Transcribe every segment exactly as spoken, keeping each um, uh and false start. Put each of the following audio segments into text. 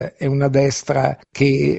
è una destra che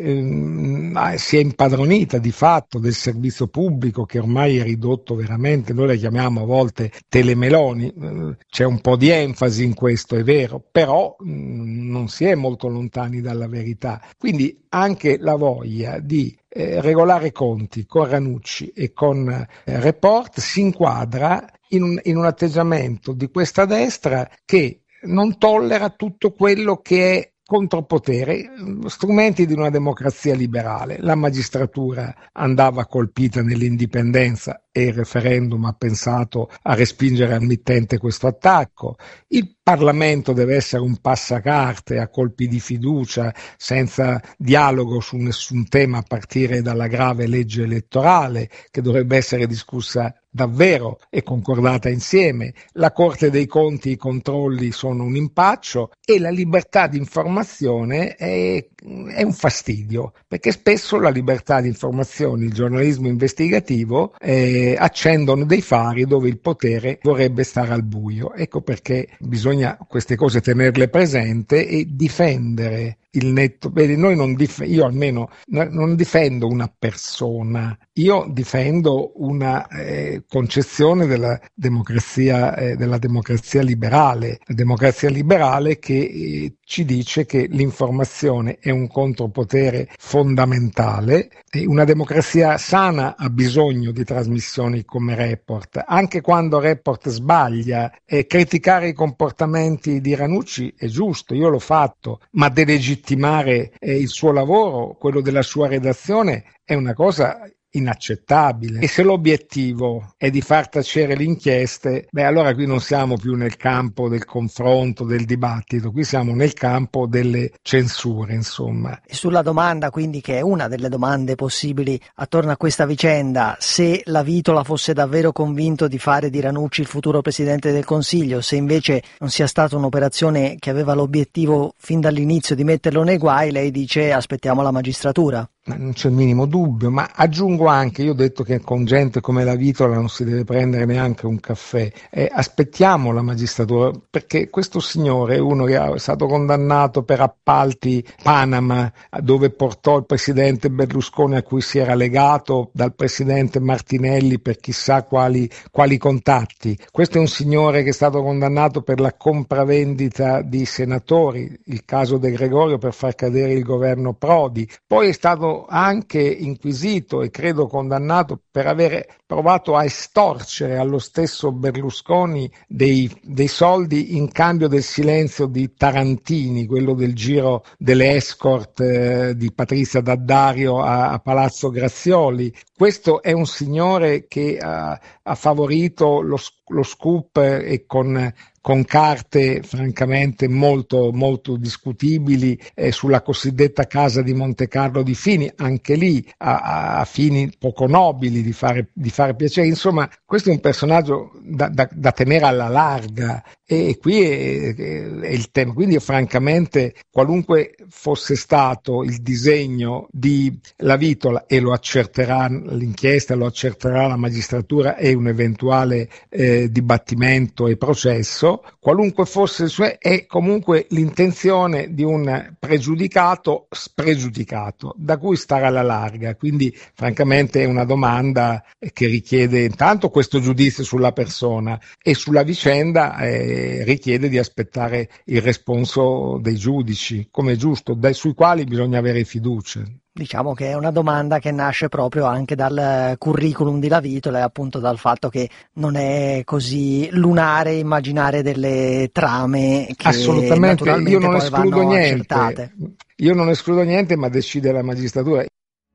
ehm, si è impadronita di fatto del servizio pubblico, che ormai è ridotto veramente, noi la chiamiamo a volte telemeloni, eh, c'è un po' di enfasi in questo, è vero, però mh, non si è molto lontani dalla verità. Quindi anche la voglia di eh, regolare i conti con Ranucci e con eh, Report si inquadra in un, in un atteggiamento di questa destra che non tollera tutto quello che è contropotere, strumenti di una democrazia liberale. La magistratura andava colpita nell'indipendenza e il referendum ha pensato a respingere al mittente questo attacco. Il Parlamento deve essere un passacarte a colpi di fiducia, senza dialogo su nessun tema, a partire dalla grave legge elettorale che dovrebbe essere discussa davvero e concordata insieme. La Corte dei Conti, i controlli sono un impaccio e la libertà di informazione è, è un fastidio, perché spesso la libertà di informazione, il giornalismo investigativo eh, accendono dei fari dove il potere vorrebbe stare al buio. Ecco perché bisogna queste cose tenerle presente e difendere il netto. Vedi, noi non dif- io almeno non difendo una persona, io difendo una eh, concezione della democrazia, eh, della democrazia liberale, la democrazia liberale che eh, ci dice che l'informazione è un contropotere fondamentale e una democrazia sana ha bisogno di trasmissioni come Report, anche quando Report sbaglia. E criticare i comportamenti di Ranucci è giusto, io l'ho fatto, ma delegittimare eh, il suo lavoro, quello della sua redazione, è una cosa inaccettabile. E se l'obiettivo è di far tacere le inchieste, beh, allora qui non siamo più nel campo del confronto, del dibattito, qui siamo nel campo delle censure, insomma. E sulla domanda, quindi, che è una delle domande possibili attorno a questa vicenda, se la Vitola fosse davvero convinto di fare di Ranucci il futuro Presidente del Consiglio, se invece non sia stata un'operazione che aveva l'obiettivo fin dall'inizio di metterlo nei guai, lei dice aspettiamo la magistratura. Ma non c'è il minimo dubbio, ma aggiungo anche, io ho detto che con gente come la Vitola non si deve prendere neanche un caffè, eh, aspettiamo la magistratura, perché questo signore è uno che è stato condannato per appalti Panama, dove portò il presidente Berlusconi, a cui si era legato dal presidente Martinelli per chissà quali, quali contatti. Questo è un signore che è stato condannato per la compravendita di senatori, il caso De Gregorio, per far cadere il governo Prodi, poi è stato anche inquisito e credo condannato per avere provato a estorcere allo stesso Berlusconi dei, dei soldi in cambio del silenzio di Tarantini, quello del giro delle escort eh, di Patrizia D'Addario a, a Palazzo Grazioli. Questo è un signore che ha, ha favorito lo, lo scoop e con con carte francamente molto molto discutibili eh, sulla cosiddetta casa di Monte Carlo di Fini, anche lì a, a fini poco nobili di fare, di fare piacere. Insomma, questo è un personaggio da, da, da tenere alla larga e qui è, è il tema. Quindi francamente, qualunque fosse stato il disegno di La Vitola, e lo accerterà l'inchiesta, lo accerterà la magistratura e un eventuale eh, dibattimento e processo, qualunque fosse il suo, è comunque l'intenzione di un pregiudicato spregiudicato, da cui stare alla larga. Quindi francamente è una domanda che richiede intanto questo giudizio sulla persona e sulla vicenda eh, richiede di aspettare il responso dei giudici, come è giusto, dai, sui quali bisogna avere fiducia. Diciamo che è una domanda che nasce proprio anche dal curriculum di La Vitola e appunto dal fatto che non è così lunare immaginare delle trame che assolutamente, naturalmente io non poi escludo vanno niente, accertate. Io non escludo niente, ma decide la magistratura.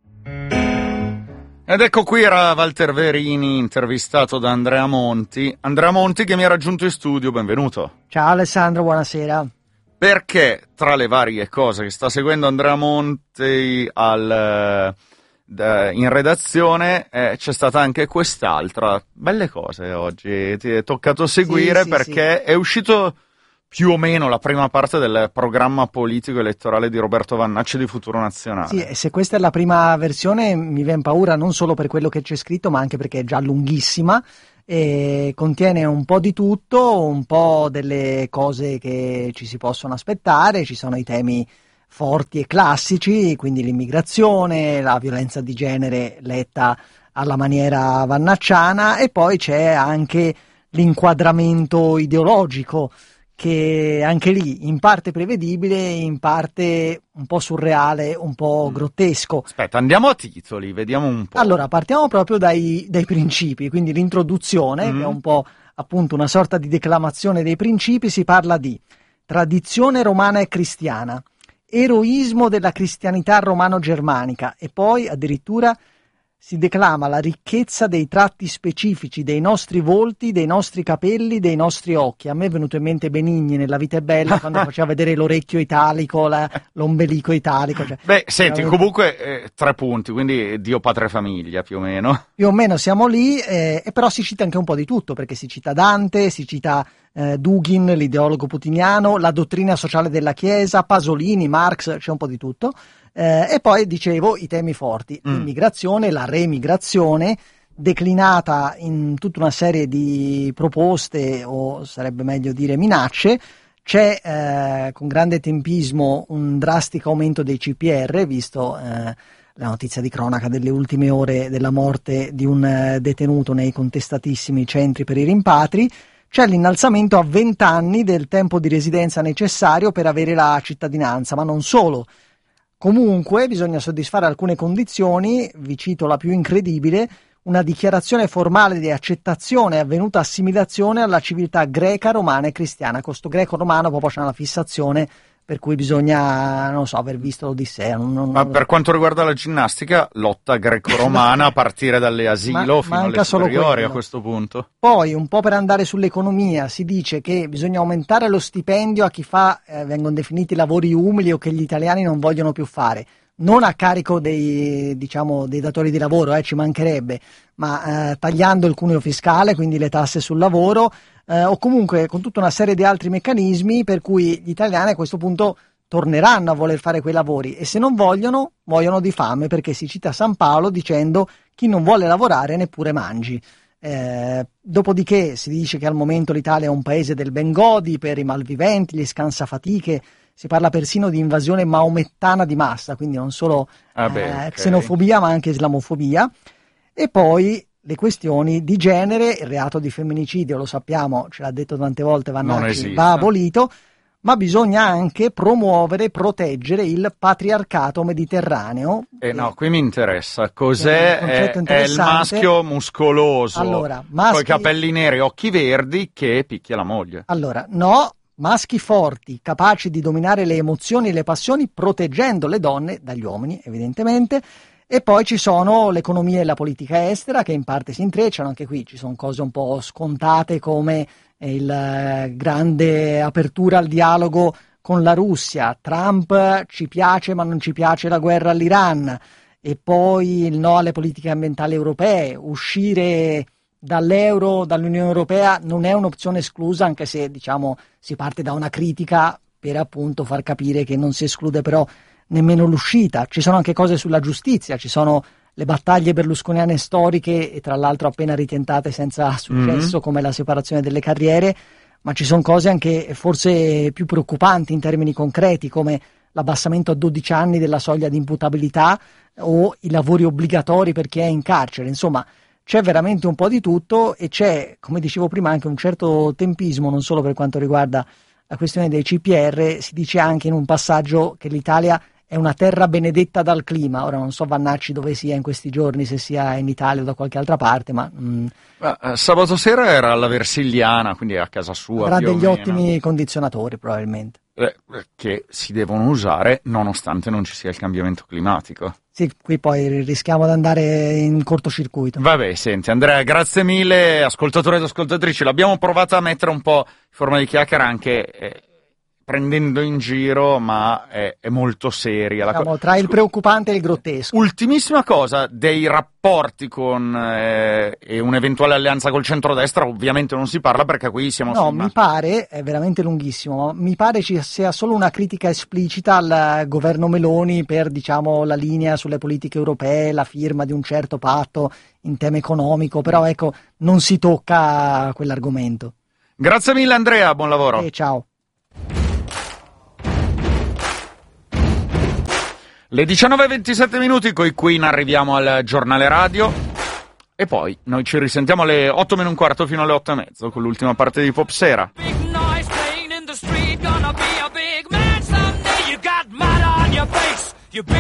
Ed ecco qui era Walter Verini intervistato da Andrea Monti. Andrea Monti che mi ha raggiunto in studio, benvenuto. Ciao Alessandro, buonasera. Perché tra le varie cose che sta seguendo Andrea Monti al, uh, in redazione eh, c'è stata anche quest'altra. Belle cose oggi, ti è toccato seguire, sì, sì, perché sì. È uscito più o meno la prima parte del programma politico elettorale di Roberto Vannacci di Futuro Nazionale. Sì, e se questa è la prima versione mi viene paura non solo per quello che c'è scritto, ma anche perché è già lunghissima. E contiene un po' di tutto, un po' delle cose che ci si possono aspettare, ci sono i temi forti e classici, quindi l'immigrazione, la violenza di genere letta alla maniera vannacciana, e poi c'è anche l'inquadramento ideologico, che anche lì in parte prevedibile, in parte un po' surreale, un po' grottesco. Aspetta, andiamo a titoli, vediamo un po'. Allora, partiamo proprio dai, dai principi, quindi l'introduzione, mm. che è un po' appunto una sorta di declamazione dei principi. Si parla di tradizione romana e cristiana, eroismo della cristianità romano-germanica, e poi addirittura si declama la ricchezza dei tratti specifici dei nostri volti, dei nostri capelli, dei nostri occhi. A me è venuto in mente Benigni nella Vita è bella, quando faceva vedere l'orecchio italico, la, l'ombelico italico. Cioè, Beh, senti, veramente... comunque eh, tre punti, quindi Dio, patria e famiglia, più o meno. Più o meno siamo lì, eh, e però si cita anche un po' di tutto, perché si cita Dante, si cita eh, Dugin, l'ideologo putiniano, la dottrina sociale della Chiesa, Pasolini, Marx, c'è un po' di tutto. Eh, e poi, dicevo, i temi forti, mm. l'immigrazione, la remigrazione, declinata in tutta una serie di proposte, o sarebbe meglio dire minacce. C'è eh, con grande tempismo un drastico aumento dei C P R, visto eh, la notizia di cronaca delle ultime ore della morte di un eh, detenuto nei contestatissimi centri per i rimpatri. C'è l'innalzamento a venti anni del tempo di residenza necessario per avere la cittadinanza, ma non solo. Comunque bisogna soddisfare alcune condizioni, vi cito la più incredibile: una dichiarazione formale di accettazione e avvenuta assimilazione alla civiltà greca, romana e cristiana. Questo greco-romano proprio c'è una fissazione, per cui bisogna, non so, aver visto l'Odissea. Non, non, ma per quanto riguarda la ginnastica, lotta greco-romana a partire dalle asilo ma, fino alle superiori a questo punto. Poi, un po' per andare sull'economia, si dice che bisogna aumentare lo stipendio a chi fa, eh, vengono definiti lavori umili o che gli italiani non vogliono più fare. Non a carico dei, diciamo, dei datori di lavoro, eh, ci mancherebbe, ma eh, tagliando il cuneo fiscale, quindi le tasse sul lavoro, eh, o comunque con tutta una serie di altri meccanismi per cui gli italiani a questo punto torneranno a voler fare quei lavori, e se non vogliono, muoiono di fame, perché si cita San Paolo dicendo: chi non vuole lavorare neppure mangi. Eh, dopodiché si dice che al momento l'Italia è un paese del ben godi per i malviventi, gli scansafatiche. Si parla persino di invasione maomettana di massa, quindi non solo ah beh, eh, okay. xenofobia, ma anche islamofobia. E poi le questioni di genere, il reato di femminicidio, lo sappiamo, ce l'ha detto tante volte Vannacci, va abolito, ma bisogna anche promuovere, proteggere il patriarcato mediterraneo. Eh no, qui mi interessa, cos'è è, è, è il maschio muscoloso, allora, maschi... con i capelli neri, occhi verdi, che picchia la moglie. Allora, no... Maschi forti, capaci di dominare le emozioni e le passioni, proteggendo le donne dagli uomini, evidentemente. E poi ci sono l'economia e la politica estera, che in parte si intrecciano. Anche qui ci sono cose un po' scontate, come il grande apertura al dialogo con la Russia. Trump ci piace, ma non ci piace la guerra all'Iran. E poi il no alle politiche ambientali europee, uscire dall'euro, dall'Unione Europea non è un'opzione esclusa, anche se, diciamo, si parte da una critica per appunto far capire che non si esclude però nemmeno l'uscita. Ci sono anche cose sulla giustizia, ci sono le battaglie berlusconiane storiche, e tra l'altro appena ritentate senza successo, mm-hmm. come la separazione delle carriere, ma ci sono cose anche forse più preoccupanti in termini concreti, come l'abbassamento a dodici anni della soglia di imputabilità o i lavori obbligatori per chi è in carcere. Insomma, c'è veramente un po' di tutto, e c'è, come dicevo prima, anche un certo tempismo, non solo per quanto riguarda la questione dei C P R. Si dice anche in un passaggio che l'Italia è una terra benedetta dal clima. Ora non so Vannacci dove sia in questi giorni, se sia in Italia o da qualche altra parte, ma... Mm, ma eh, sabato sera era alla Versigliana, quindi a casa sua. Avrà degli ottimi condizionatori probabilmente. Eh, che si devono usare nonostante non ci sia il cambiamento climatico. Sì, qui poi rischiamo di andare in cortocircuito. Vabbè, senti Andrea, grazie mille, ascoltatori ed ascoltatrici, l'abbiamo provata a mettere un po' in forma di chiacchiera, anche eh, prendendo in giro, ma è, è molto seria. La diciamo, co- tra il preoccupante e il grottesco. Ultimissima cosa, dei rapporti con eh, e un'eventuale alleanza col centrodestra, ovviamente non si parla perché qui siamo... No, sul... mi pare, è veramente lunghissimo, ma mi pare ci sia solo una critica esplicita al governo Meloni per, diciamo, la linea sulle politiche europee, la firma di un certo patto in tema economico, però ecco, non si tocca quell'argomento. Grazie mille Andrea, buon lavoro. E ciao. Le diciannove e ventisette minuti, coi Queen arriviamo al giornale radio e poi noi ci risentiamo alle otto meno un quarto fino alle otto e mezzo con l'ultima parte di Popsera.